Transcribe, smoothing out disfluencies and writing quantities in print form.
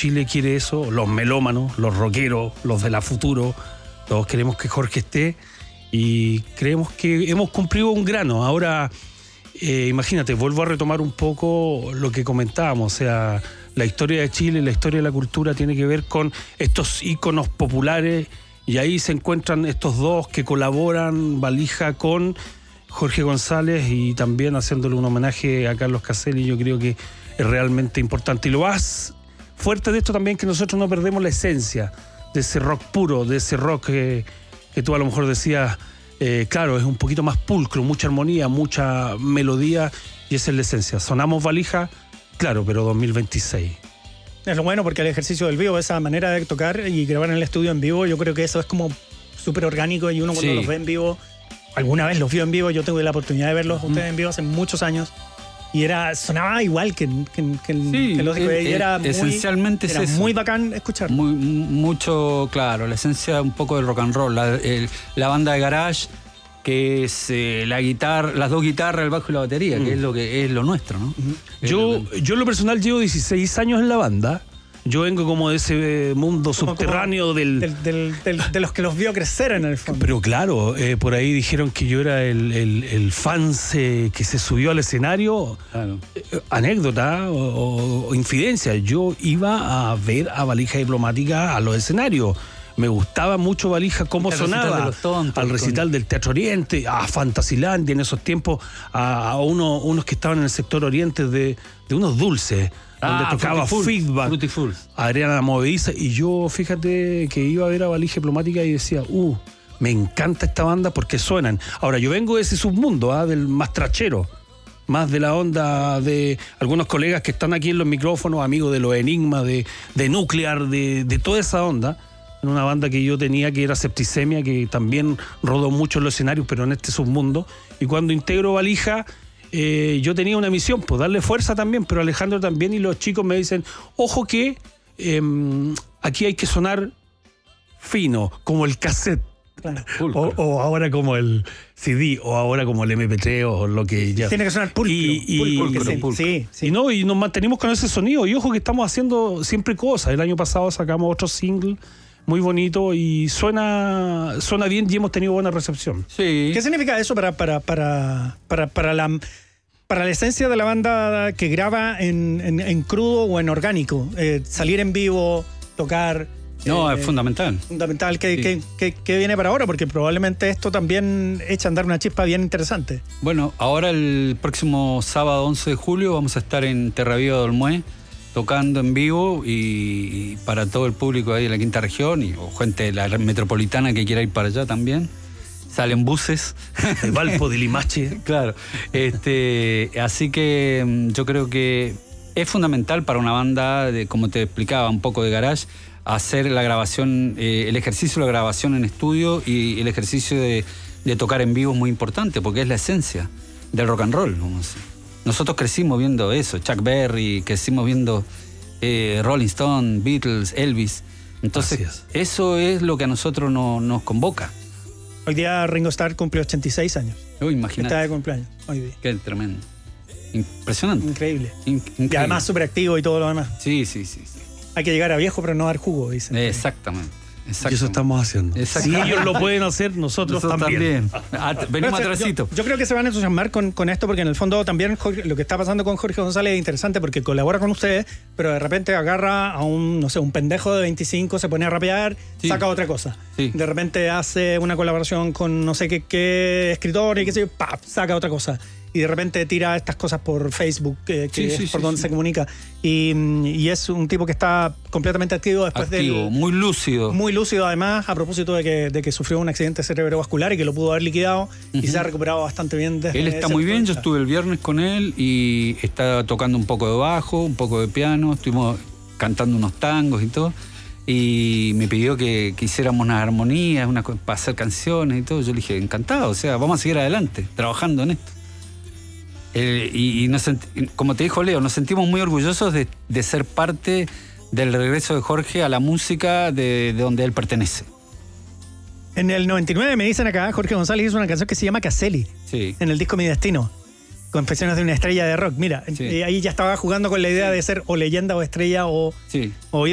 Chile quiere eso, los melómanos, los rockeros, los de la futuro, todos queremos que Jorge esté y creemos que hemos cumplido un grano. Ahora, imagínate, vuelvo a retomar un poco lo que comentábamos, o sea, la historia de Chile, la historia de la cultura tiene que ver con estos íconos populares y ahí se encuentran estos dos que colaboran, Valija con Jorge González y también haciéndole un homenaje a Carlos Caselli. Yo creo que es realmente importante. Y lo más fuerte de esto también es que nosotros no perdemos la esencia de ese rock puro, de ese rock que tú a lo mejor decías, claro, es un poquito más pulcro, mucha armonía, mucha melodía y esa es la esencia. Sonamos Valija, claro, pero 2026. Es lo bueno porque el ejercicio del vivo, esa manera de tocar y grabar en el estudio en vivo, yo creo que eso es como súper orgánico y uno cuando los ve en vivo, alguna vez los vio en vivo, yo tuve la oportunidad de verlos ustedes en vivo hace muchos años y sonaba igual que los discos y era muy, esencialmente era es eso. Muy bacán escuchar. Mucho, claro, la esencia un poco del rock and roll, la banda de garage, que es las dos guitarras, el bajo y la batería, que es lo nuestro, ¿no? Yo en lo personal llevo 16 años en la banda. Yo vengo como de ese mundo subterráneo de los que los vio crecer en el fondo. Pero claro, por ahí dijeron que yo era el fan que se subió al escenario. Claro. Anécdota o infidencia. Yo iba a ver a Valija Diplomática a los escenarios. Me gustaba mucho Valija, cómo sonaba al recital del Teatro Oriente, a Fantasilandia en esos tiempos, a unos que estaban en el sector oriente de unos dulces, donde tocaba Feedback, Adriana Movediza, y yo, fíjate, que iba a ver a Valija Diplomática y decía, me encanta esta banda porque suenan. Ahora, yo vengo de ese submundo, del más trachero, más de la onda de algunos colegas que están aquí en los micrófonos, amigos de los Enigmas, de Nuclear, de toda esa onda. En una banda que yo tenía que era Septicemia, que también rodó mucho en los escenarios, pero en este submundo. Y cuando integro Valija, yo tenía una misión, pues darle fuerza también, pero Alejandro también, y los chicos me dicen, ojo que aquí hay que sonar fino, como el cassette. Claro. O ahora como el CD, o ahora como el MP3, o lo que ya. Tiene que sonar pulcro. Sí. Y nos mantenimos con ese sonido. Y ojo que estamos haciendo siempre cosas. El año pasado sacamos otro single muy bonito y suena bien y hemos tenido buena recepción. Sí. ¿Qué significa eso para la esencia de la banda que graba en crudo o en orgánico? Salir en vivo, tocar. No, es fundamental. Fundamental. ¿Qué viene para ahora? Porque probablemente esto también echa a andar una chispa bien interesante. Bueno, ahora el próximo sábado 11 de julio vamos a estar en Terraviva de Olmué, tocando en vivo y para todo el público ahí de la quinta región o gente de la metropolitana que quiera ir para allá también. Salen buses. De Valpo, de Limache. Claro. Así que yo creo que es fundamental para una banda, como te explicaba, un poco de garage, hacer la grabación, el ejercicio de la grabación en estudio y el ejercicio de tocar en vivo es muy importante porque es la esencia del rock and roll, vamos a decir. Nosotros crecimos viendo eso, Chuck Berry, crecimos viendo Rolling Stone, Beatles, Elvis. Entonces, eso es lo que a nosotros nos convoca. Hoy día Ringo Starr cumple 86 años. Imagínate. Está de cumpleaños hoy día. Qué tremendo. Impresionante. Increíble. Increíble. Y además súper activo y todo lo demás. Sí. Hay que llegar a viejo pero no dar jugo, dicen. Exactamente. Y eso estamos haciendo. Si ellos lo pueden hacer, nosotros también. Venimos atrasito. Yo creo que se van a entusiasmar con esto porque en el fondo también lo que está pasando con Jorge González es interesante porque colabora con ustedes, pero de repente agarra a un pendejo de 25, se pone a rapear, saca otra cosa. Sí. De repente hace una colaboración con no sé qué escritor y qué sé yo, saca otra cosa. Y de repente tira estas cosas por Facebook, es por donde se comunica. Y es un tipo que está completamente activo después muy lúcido. Muy lúcido, además, a propósito de que sufrió un accidente cerebrovascular y que lo pudo haber liquidado y se ha recuperado bastante bien. Él está muy bien, yo estuve el viernes con él y está tocando un poco de bajo, un poco de piano, estuvimos cantando unos tangos y todo. Y me pidió que hiciéramos unas armonías, para hacer canciones y todo. Yo le dije, encantado, o sea, vamos a seguir adelante, trabajando en esto. Y como te dijo Leo, nos sentimos muy orgullosos de ser parte del regreso de Jorge a la música de donde él pertenece. En el 99, me dicen acá, Jorge González hizo una canción que se llama Caselli, en el disco Mi Destino, Confesiones de una estrella de rock. Mira, ahí ya estaba jugando con la idea de ser o leyenda o estrella o